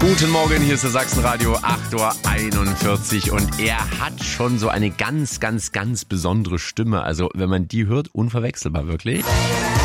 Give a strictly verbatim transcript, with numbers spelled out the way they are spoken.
Guten Morgen, hier ist der Sachsenradio, acht Uhr einundvierzig und er hat schon so eine ganz, ganz, ganz besondere Stimme. Also wenn man die hört, unverwechselbar wirklich.